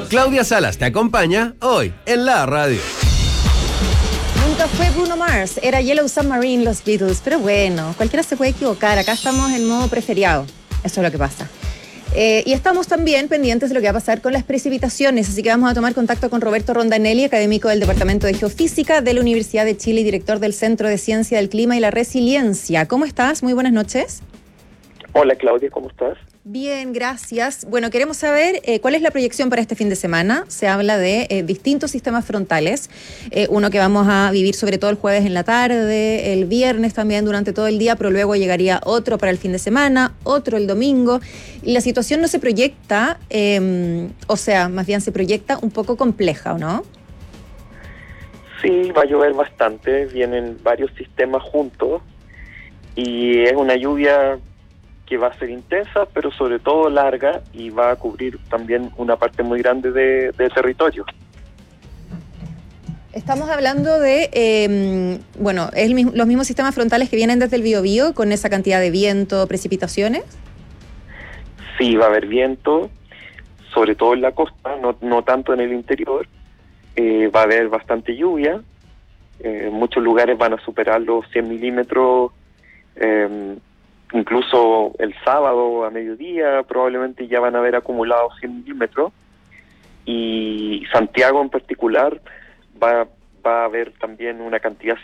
Claudia Salas te acompaña hoy en la radio. Nunca fue Bruno Mars, era Yellow Submarine, los Beatles, pero bueno, cualquiera se puede equivocar, acá estamos en modo preferiado, eso es lo que pasa. Y estamos también pendientes de lo que va a pasar con las precipitaciones, así que vamos a tomar contacto con Roberto Rondanelli, académico del Departamento de Geofísica de la Universidad de Chile y director del Centro de Ciencia del Clima y la Resiliencia. ¿Cómo estás? Muy buenas noches. Hola Claudia, ¿cómo estás? Bien, gracias. Bueno, queremos saber cuál es la proyección para este fin de semana. Se habla de distintos sistemas frontales, uno que vamos a vivir sobre todo el jueves en la tarde, el viernes también durante todo el día, pero luego llegaría otro para el fin de semana, otro el domingo. Y la situación no se proyecta, más bien se proyecta un poco compleja, ¿o no? Sí, va a llover bastante, vienen varios sistemas juntos y es una lluvia que va a ser intensa, pero sobre todo larga y va a cubrir también una parte muy grande de territorio. Estamos hablando de, los mismos sistemas frontales que vienen desde el Biobío con esa cantidad de viento, precipitaciones. Sí, va a haber viento, sobre todo en la costa, no tanto en el interior. Va a haber bastante lluvia, muchos lugares van a superar los 100 milímetros, incluso el sábado a mediodía probablemente ya van a haber acumulado 100 milímetros, y Santiago en particular va a haber también una cantidad